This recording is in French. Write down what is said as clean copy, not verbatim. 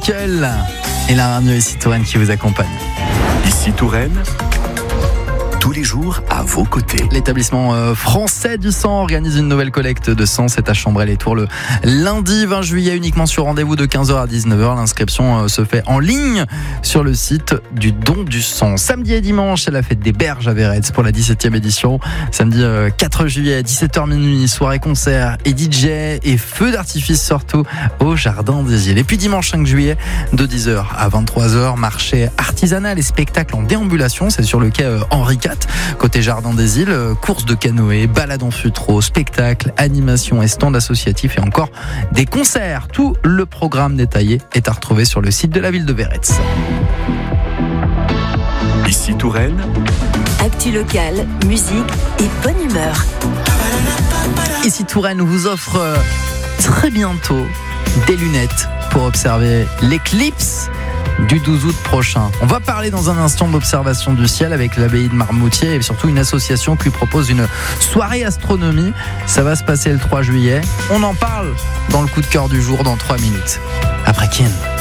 Michael et la radio ici Touraine qui vous accompagne. Ici Touraine, tous les jours à vos côtés. L'établissement français du sang organise une nouvelle collecte de sang. C'est à Chambray-les-Tours le lundi 20 juillet uniquement sur rendez-vous de 15h à 19h. L'inscription se fait en ligne sur le site du don du sang. Samedi et dimanche, c'est la fête des berges à Véretz pour la 17e édition. Samedi 4 juillet, 17h minuit, soirée concert et DJ et feux d'artifice surtout au Jardin des Îles. Et puis dimanche 5 juillet, de 10h à 23h, marché artisanal et spectacle en déambulation. C'est sur le quai Henri IV. Côté Jardin des Îles, course de canoë, balade en fûtreau, spectacle, animation et stand associatif et encore des concerts. Tout le programme détaillé est à retrouver sur le site de la ville de Véretz. Ici Touraine, actu locale, musique et bonne humeur. Ici Touraine vous offre très bientôt des lunettes pour observer l'éclipse du 12 août prochain. On va parler dans un instant d'observation du ciel avec l'abbaye de Marmoutier et surtout une association qui propose une soirée astronomie. Ça va se passer le 3 juillet. On en parle dans le coup de cœur du jour dans 3 minutes. Après Ken.